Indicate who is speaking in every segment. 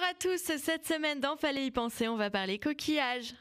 Speaker 1: à tous, cette semaine dans Fallait y penser, on va parler coquillage.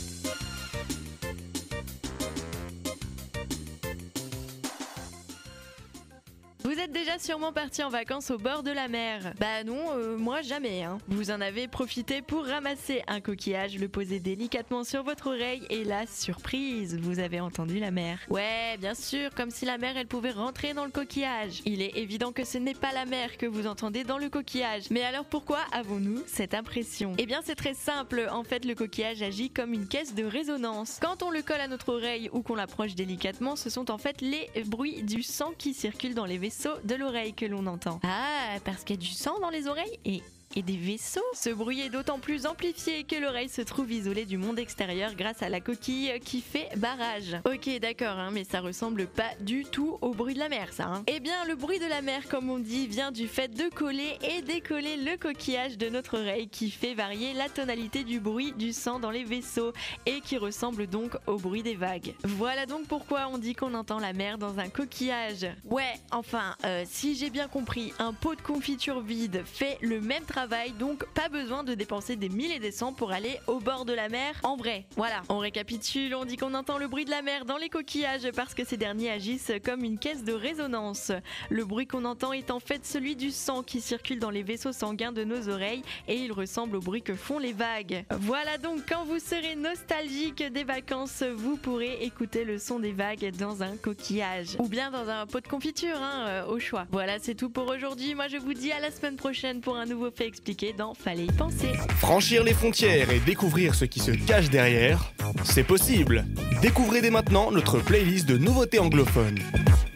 Speaker 1: Vous êtes déjà sûrement parti en vacances au bord de la mer. Bah non, moi jamais. Vous en avez profité pour ramasser un coquillage, le poser délicatement sur votre oreille et la surprise, vous avez entendu la mer. Ouais, bien sûr, comme si la mer elle pouvait rentrer dans le coquillage. Il est évident que ce n'est pas la mer que vous entendez dans le coquillage. Mais alors pourquoi avons-nous cette impression? Eh bien c'est très simple, en fait le coquillage agit comme une caisse de résonance. Quand on le colle à notre oreille ou qu'on l'approche délicatement, ce sont en fait les bruits du sang qui circulent dans les vaisseaux de l'oreille que l'on entend. Ah, parce qu'il y a du sang dans les oreilles et des vaisseaux. Ce bruit est d'autant plus amplifié que l'oreille se trouve isolée du monde extérieur grâce à la coquille qui fait barrage. Ok, d'accord, mais ça ressemble pas du tout au bruit de la mer, ça. Eh bien, le bruit de la mer, comme on dit, vient du fait de coller et décoller le coquillage de notre oreille qui fait varier la tonalité du bruit du sang dans les vaisseaux et qui ressemble donc au bruit des vagues. Voilà donc pourquoi on dit qu'on entend la mer dans un coquillage. Ouais, enfin, si j'ai bien compris, un pot de confiture vide fait le même travail, donc pas besoin de dépenser des 1000 et des cents pour aller au bord de la mer en vrai. Voilà, on récapitule, on dit qu'on entend le bruit de la mer dans les coquillages parce que ces derniers agissent comme une caisse de résonance. Le bruit qu'on entend est en fait celui du sang qui circule dans les vaisseaux sanguins de nos oreilles et il ressemble au bruit que font les vagues. Voilà donc, quand vous serez nostalgique des vacances, vous pourrez écouter le son des vagues dans un coquillage ou bien dans un pot de confiture, au choix. Voilà, c'est tout pour aujourd'hui. Moi je vous dis à la semaine prochaine pour un nouveau fait expliqué dans Fallait y penser.
Speaker 2: Franchir les frontières et découvrir ce qui se cache derrière, c'est possible. Découvrez dès maintenant notre playlist de nouveautés anglophones.